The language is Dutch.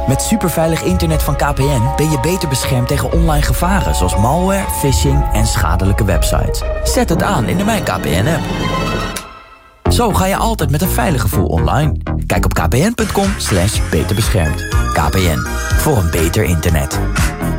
Met superveilig internet van KPN ben je beter beschermd tegen online gevaren zoals malware, phishing en schadelijke websites. Zet het aan in de Mijn KPN-app. Zo ga je altijd met een veilig gevoel online. Kijk op kpn.com/beterbeschermd. KPN, voor een beter internet.